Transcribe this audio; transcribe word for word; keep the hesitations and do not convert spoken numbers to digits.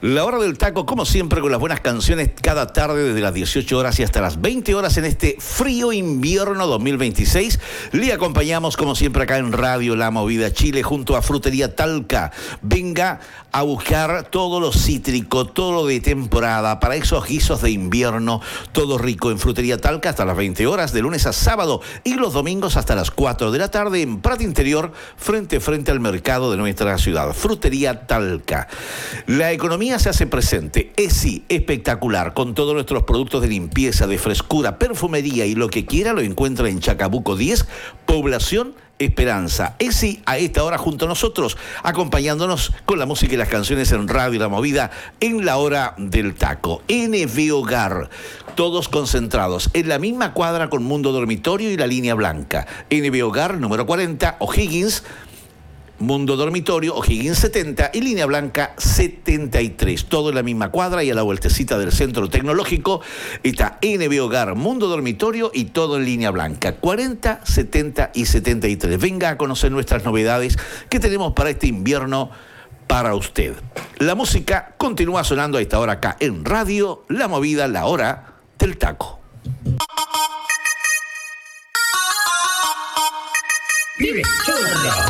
La hora del taco, como siempre, con las buenas canciones cada tarde desde las dieciocho horas y hasta las veinte horas en este frío invierno dos mil veintiséis. Le acompañamos, como siempre, acá en Radio La Movida Chile, junto a Frutería Talca. Venga a buscar todo lo cítrico, todo lo de temporada, para esos guisos de invierno, todo rico en Frutería Talca hasta las veinte horas, de lunes a sábado, y los domingos hasta las cuatro de la tarde en Prat Interior, frente frente al mercado de nuestra ciudad. Frutería Talca. La economía se hace presente. ESI, espectacular, con todos nuestros productos de limpieza, de frescura, perfumería y lo que quiera, lo encuentra en Chacabuco diez, Población Esperanza. ESI a esta hora junto a nosotros, acompañándonos con la música y las canciones en Radio La Movida en la hora del taco. N V Hogar, todos concentrados en la misma cuadra con Mundo Dormitorio y la Línea Blanca. N V Hogar, número cuarenta, O'Higgins, Mundo Dormitorio, O'Higgins setenta y Línea Blanca setenta y tres. Todo en la misma cuadra y a la vueltecita del Centro Tecnológico está N V Hogar, Mundo Dormitorio y todo en Línea Blanca. cuarenta, setenta y setenta y tres. Venga a conocer nuestras novedades que tenemos para este invierno para usted. La música continúa sonando a esta hora acá en Radio La Movida, la hora del taco. Vive Churro.